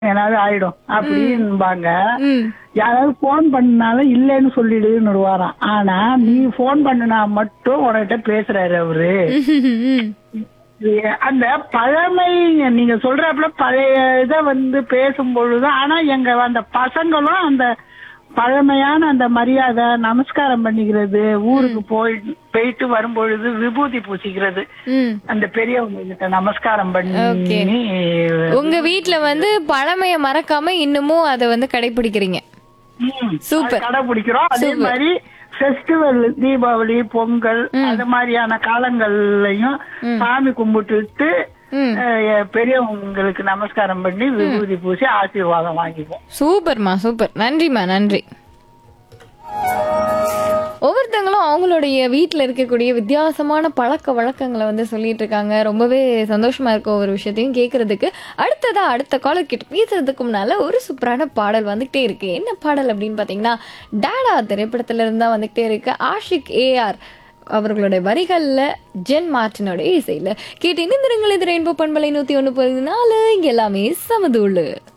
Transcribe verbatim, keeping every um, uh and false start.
ஏதாவது ஆயிடும் அப்படின்பாங்க. ம். யாராவது போன் பண்ணாலும் இல்லைன்னு சொல்லிடுன்னு வாராம். ஆனா நீ போன் பண்ணுனா மட்டும் உன்கிட்ட பேசுறாரு அவரு. ம். ஏ- அந்த பழமை நீங்க சொல்றாப்புல பழைய இத வந்து பேசும் பொழுது, ஆனா எங்க அந்த பசங்களும் அந்த பழமையான அந்த மரியாதை நமஸ்காரம் பண்ணிக்கிறது, ஊருக்கு போய் போயிட்டு வரும்பொழுது விபூதி பூசிக்கிறது, ம். அந்த பெரியவங்க கிட்ட நமஸ்காரம் ஓகே. பண்ணி உங்க வீட்ல வந்து பழமைய மறக்காம இன்னமும் அத வந்து கடைபிடிக்கிறீங்க. ம், சூப்பர். அது கடைபிடிக்கிறோம். அதே சூப்பர். மாதிரி ஃபெஸ்டிவல் தீபாவளி பொங்கல் அது மாதிரியான காலங்கள்லயும் சாமி கும்பிட்டுட்டு ம். அஹ், பெரியவங்களுக்கு நமஸ்காரம் பண்ணி விபூதி பூசி ஆசீர்வாதம் வாங்கிப்போம். சூப்பர்மா, சூப்பர். நன்றிம்மா, நன்றி. ஒவ்வொருத்தங்களும் அவங்களுடைய வீட்டில் இருக்கக்கூடிய வித்தியாசமான பழக்க வழக்கங்களை வந்து சொல்லிட்டு இருக்காங்க. ரொம்பவே சந்தோஷமா இருக்கும் ஒவ்வொரு விஷயத்தையும் கேட்கறதுக்கு. அடுத்ததா அடுத்த காலர் கிட்ட பேசுறதுக்கு முன்னால ஒரு சூப்பரான பாடல் வந்துகிட்டே இருக்கு. என்ன பாடல் அப்படின்னு பார்த்தீங்கன்னா, டாடா திரைப்படத்துல இருந்தா வந்துகிட்டே இருக்கு. ஆஷிக் ஏஆர் அவர்களுடைய வரிகள்ல ஜென் மார்டினோட இசையில கேட்டு இணைந்திருங்கள். இது ரெயின்போ பண்பலை நூத்தி ஒன்று புள்ளி நாலு. இங்க எல்லாமே சமதூளு.